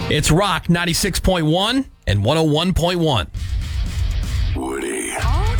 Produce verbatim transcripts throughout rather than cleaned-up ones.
It's Rock ninety-six point one and one oh one point one. Woody. Oh,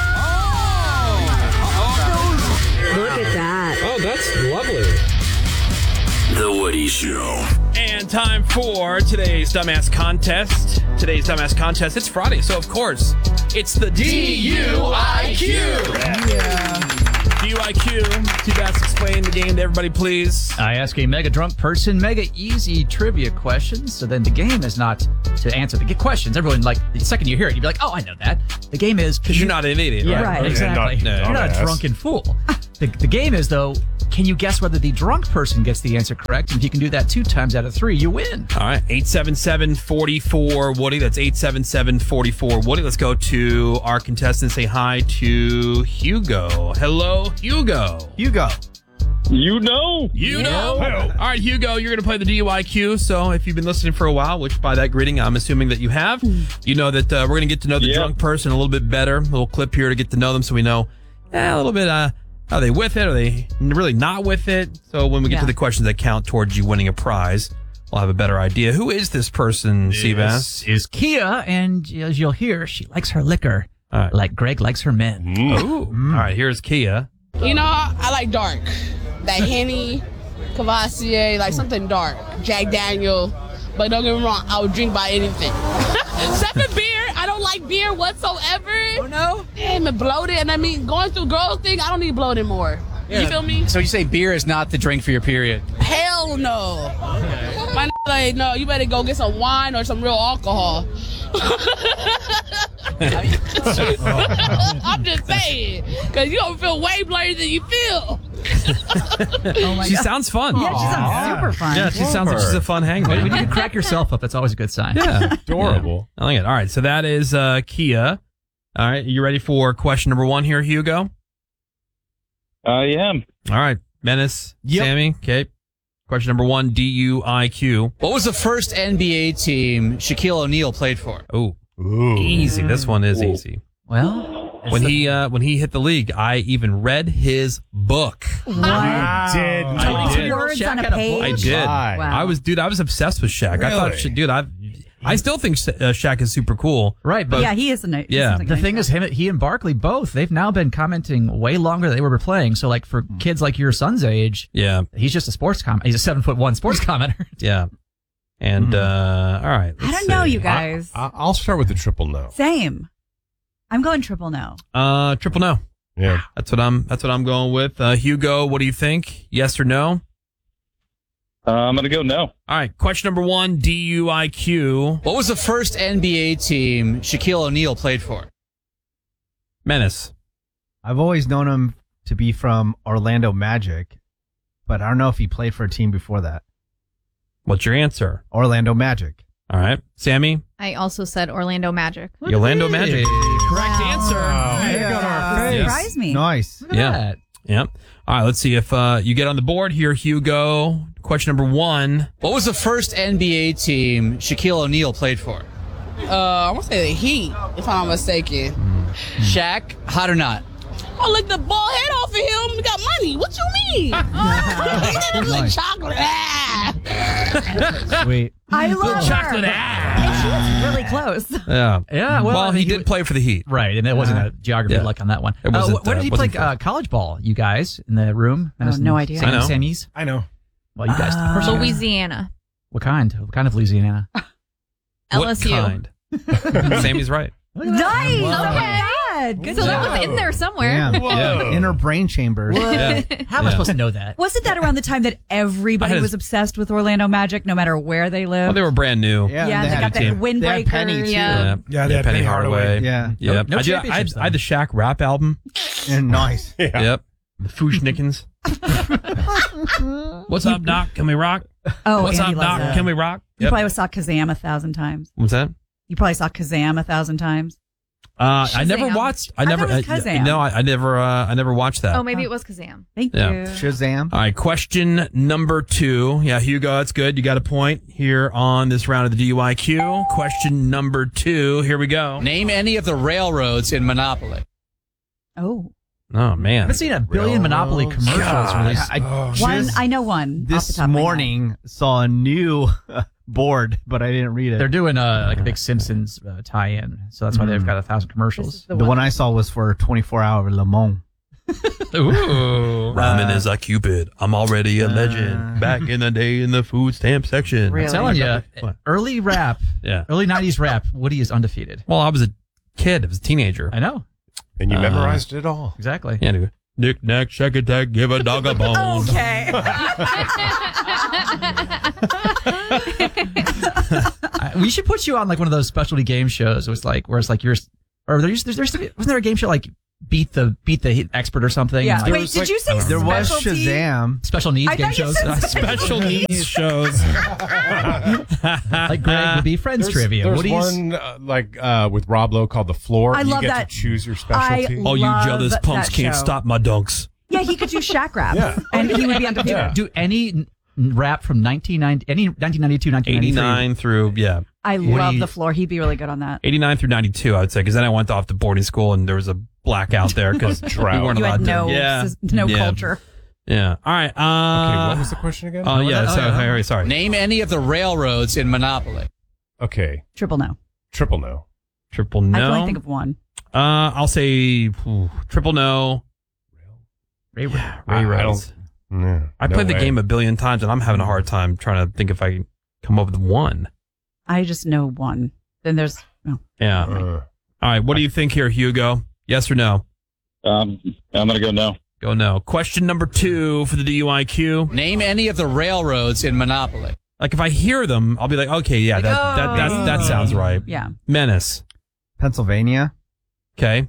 look at that. Oh, that's lovely. The Woody Show. And time for today's Dumbass Contest. Today's Dumbass Contest. It's Friday, so of course, it's the D U I Q. Yeah. D U I Q. T-Bass, explain the game to everybody, please. I ask a mega drunk person mega easy trivia questions. So then the game is not to answer the questions. Everyone, like, the second you hear it, you'd be like, oh, I know that. The game is... Because you're not an idiot, yeah, right? Right. Exactly. Not, no, you're not a dumbass. drunken fool. The, the game is, though, can you guess whether the drunk person gets the answer correct? And if you can do that two times out of three, you win. All right, eight seven seven, four four, Woody. That's eight seven seven, four four, Woody. Let's go to our contestant. Say hi to Hugo. Hello, Hugo. Hugo. You know. You know. All right, Hugo, you're going to play the D U I Q. So if you've been listening for a while, which by that greeting, I'm assuming that you have, you know that uh, we're going to get to know the Yeah. drunk person a little bit better. A little clip here to get to know them so we know eh, a little bit, uh, are they with it? Are they really not with it? So when we get Yeah. to the questions that count towards you winning a prize, we'll have a better idea. Who is this person, Seabass? This is Kia, and as you'll hear, she likes her liquor All right. like Greg likes her men. Ooh. All right, here's Kia. You know, I like dark. That Henny, Cavassier, like something dark. Jack Daniel. But don't get me wrong, I would drink by anything. Except for beer. I don't like beer whatsoever. Oh, no? Damn, it bloated. And I mean, going through girls thing, I don't need bloat anymore. You feel me? So you say beer is not the drink for your period? Hell no. My n- like, no, you better go get some wine or some real alcohol. I'm just saying. Because you don't feel way blurry than you feel. She sounds fun. Yeah, she sounds super fun. Yeah, she sounds like she's a fun When hangman. you can crack yourself up, that's always a good sign. Yeah. Adorable. I like it. All right, so that is uh, Kia. All right, you ready for question number one here, Hugo? I am. All right, Menace, Yep. Sammy, okay. Question number one, D U I Q. What was the first N B A team Shaquille O'Neal played for? Oh, Ooh. easy. This one is easy. Well, When he uh, when he hit the league, I even read his book. What? I did. I did. Words Shaq on a had a page. I did. Right. Wow. I was, dude. I was obsessed with Shaq. I thought, Really? shit, dude. I, I still think Sha- uh, Shaq is super cool. right, but yeah, he is a nice. Yeah. the thing is, him, he and Barkley both, they've now been commenting way longer than they were playing. So, like, for kids like your son's age, Yeah, he's just a sports com. He's a seven foot one sports commenter. yeah. And uh, all right. I let's don't know, see. you guys. I, I'll start with the triple no. Same. I'm going triple no. Uh, triple no. Yeah. That's what I'm. That's what I'm going with. Uh, Hugo, what do you think? Yes or no? Uh, I'm going to go no. All right. Question number one, D U I Q. What was the first N B A team Shaquille O'Neal played for? Menace. I've always known him to be from Orlando Magic, but I don't know if he played for a team before that. What's your answer? Orlando Magic. All right. Sammy. I also said Orlando Magic. The Orlando Magic. Correct answer. Yeah. Surprise me. Nice. Look at Yeah. that. Yep. All right. Let's see if uh, you get on the board here, Hugo. Question number one. What was the first N B A team Shaquille O'Neal played for? Uh, I'm going to say the Heat, if I'm not mistaken. Shaq, hot or not? I licked the ball head off of him. We got money. What you mean? He did like chocolate. Ah. Sweet. I love chocolate her. And she was really close. Yeah. Yeah, well, Well, he, he did would- play for the Heat. Right, and it wasn't a geography Yeah. luck on that one. It wasn't, Uh, wh- where uh, did he play wasn't uh, college ball, you guys, in the room? Oh, no idea. Sam- I know. Sammy's? I know. Well, you guys. of course you guys. Louisiana. What kind? What kind of Louisiana? L S U. What kind? Sammy's right. Nice. Wow. Oh my God. Good So job. that was in there somewhere. Yeah. Whoa. Inner brain chambers. Yeah. How am I supposed to know that? Wasn't that around the time that I everybody had a- was obsessed with Orlando Magic, no matter where they lived? Well, they were brand new. Yeah, yeah, they they, had got a the team. windbreakers. They had Penny, too. Yeah. Yeah, they had Penny Penny Hardaway. Hardaway. Yeah. Yep. No I, did, I, had, championships, I had the Shaq rap album. And nice. Yeah. Yep. The Fushnikins. What's up, Doc? Can we rock? Oh, What's Andy up, loves Doc? that. Can we rock? You Yep. probably saw Kazam a thousand times. What's that? You probably saw Kazam a thousand times. Uh, I never Shazam. watched. I I never. thought it was uh, Kazam. no, I, I never. Uh, I never watched that. Oh, maybe it was Kazam. Thank Yeah. you. Shazam. All right, question number two. Yeah, Hugo, that's good. You got a point here on this round of the D U I Q. Question number two. Here we go. Name any of the railroads in Monopoly. Oh. Oh, man. I haven't seen a billion Monopoly commercials released. I One, just I know one. off the this top of my head. morning saw a new board, but I didn't read it. They're doing a like a big Simpsons uh, tie-in, so that's why they've got a thousand commercials. The the one I saw was for twenty-four hour Le Mans. Ooh, Ramen is a Cupid. I'm already a legend. Back in the day in the food stamp section. Really? I'm telling you, What? early rap, Yeah. early nineties rap. Woody is undefeated. Well, I was a kid. I was a teenager. I know And you Uh, memorized it all. exactly. Yeah, dude. Nick, nack, shack attack, give a dog a bone. Okay. I, we should put you on like one of those specialty game shows. It was like where it's like you're, or there used there, there's wasn't there a game show like beat the beat the expert or something? Yeah. Like, Wait, was did like- you say There was specialty? Shazam. special needs I game thought you shows. said Special needs shows. Like Greg would be Friends There's, trivia. there's Woody's one uh, like uh, with Rob Lowe called The Floor. I you love get that. to choose your I specialty. All you Love jealous punks that can't show. stop my dunks. Yeah, he could do Shaq rap, Yeah. and he would be undefeated. Yeah. do any n- rap from nineteen ninety, any nineteen ninety-two, nineteen ninety-three. eighty-nine through, yeah. I What do love you- the floor. He'd be really good on that. eighty-nine through ninety-two, I would say, because then I went off to boarding school and there was a blackout there because we Drought. weren't You allowed had no, to. Yeah. sis- no yeah. culture. Yeah. All right. Uh, Okay, what was the question again? Oh, yeah. Oh, So, yeah. sorry. sorry. Name any of the railroads in Monopoly. Okay, Triple no. triple no. Triple I can no. only think of one. Uh, I'll say ooh, triple no. Ray, Yeah, I- Ray I Rose. No, I no played the way. game a billion times and I'm having a hard time trying to think if I can come up with one. I just know one. Then there's oh. Yeah. Uh, All right. What do you think here, Hugo? Yes or no? Um, I'm going to go no. Go no. Question number two for the D U I Q. Name any of the railroads in Monopoly. Like if I hear them, I'll be like, okay, yeah, that that that, that sounds right. Yeah. Menace. Pennsylvania. Okay.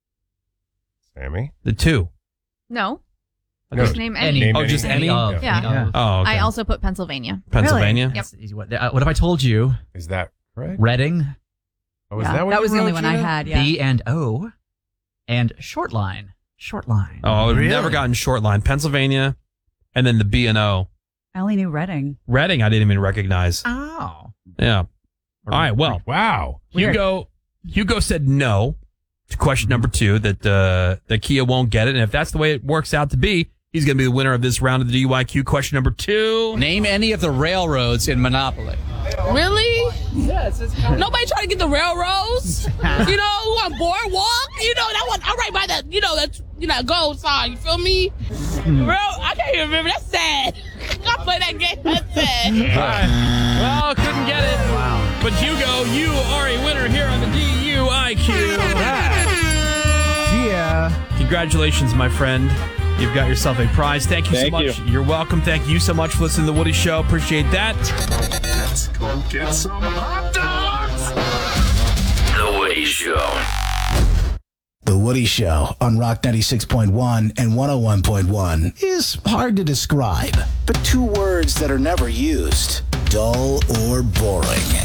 Sammy? The two. No. No. Just name any. Name Oh, just any? of, Yeah. any of. Oh, okay. I also put Pennsylvania. Pennsylvania. Yep. That's the easy one. Uh, what if I told you Is that correct? Reading, Oh, is Yeah. that what that you was the wrote, only one I Gina? had. Yeah. B and O, and short line, short line. Oh, I would have Really? never gotten short line. Pennsylvania, and then the B and O. I only knew Reading. Reading, I didn't even recognize. Oh, Yeah. All right. Well, Wow. Hugo, Hugo said no to question number two that uh, that Kia won't get it, and if that's the way it works out to be, he's going to be the winner of this round of the D U I Q. Question number two. Name any of the railroads in Monopoly. Really? Yes. Nobody trying to get the railroads. You know, on boardwalk. You know that one. I'm right by that. You know that. You know, gold sign. You feel me? Real. I can't even remember. That's sad. I play that game. That's sad. All right. Well, couldn't get it. Wow. But Hugo, you are a winner here on the D U I Q. Yeah. Congratulations, my friend. You've got yourself a prize. Thank you Thank so much. you. You're welcome. Thank you so much for listening to The Woody Show. Appreciate that. Let's go get some hot dogs. The Woody Show. The Woody Show on Rock ninety-six point one and one oh one point one is hard to describe, but two words that are never used: dull or boring.